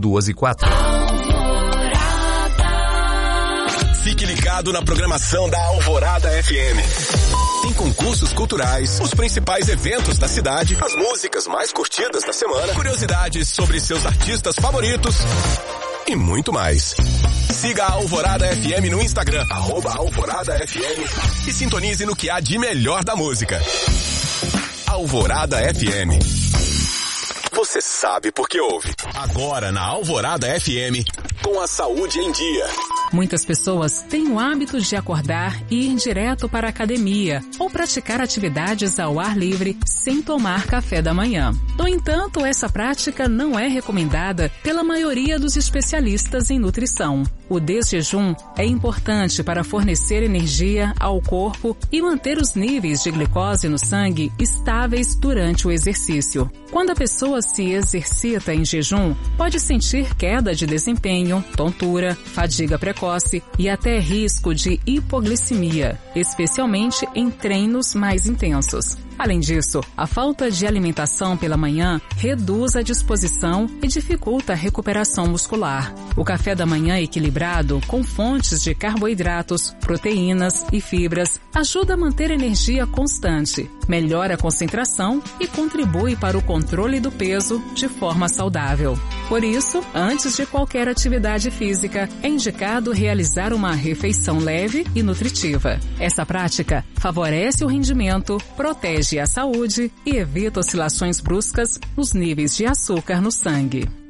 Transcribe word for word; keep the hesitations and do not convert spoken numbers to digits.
duas e quatro. Fique ligado na programação da Alvorada F M. Tem concursos culturais, os principais eventos da cidade, as músicas mais curtidas da semana, curiosidades sobre seus artistas favoritos e muito mais. Siga a Alvorada F M no Instagram, arroba Alvorada F M, e sintonize no que há de melhor da música. Alvorada F M. Você sabe por que ouve. Agora na Alvorada F M, com a saúde em dia. Muitas pessoas têm o hábito de acordar e ir direto para a academia ou praticar atividades ao ar livre sem tomar café da manhã. No entanto, essa prática não é recomendada pela maioria dos especialistas em nutrição. O desjejum é importante para fornecer energia ao corpo e manter os níveis de glicose no sangue estáveis durante o exercício. Quando a pessoa se exercita em jejum, pode sentir queda de desempenho, tontura, fadiga precoce e até risco de hipoglicemia, especialmente em treinos mais intensos. Além disso, a falta de alimentação pela manhã reduz a disposição e dificulta a recuperação muscular. O café da manhã equilibrado, com fontes de carboidratos, proteínas e fibras, ajuda a manter energia constante, melhora a concentração e contribui para o controle do peso de forma saudável. Por isso, antes de qualquer atividade física, é indicado realizar uma refeição leve e nutritiva. Essa prática favorece o rendimento, protege a saúde e evita oscilações bruscas nos níveis de açúcar no sangue.